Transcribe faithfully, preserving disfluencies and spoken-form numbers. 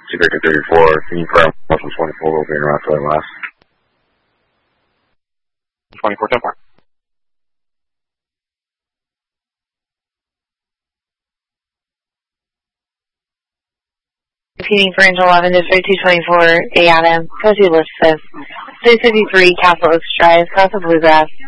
Two Victor thirty-four, can you confirm one twenty-four will be in around to last? twenty-four, ten four. Repeating for Angel eleven, District two twenty-four, A Adam, Cozy Elizabeth, three fifty-three, Castle Oaks Drive, South of Bluegrass,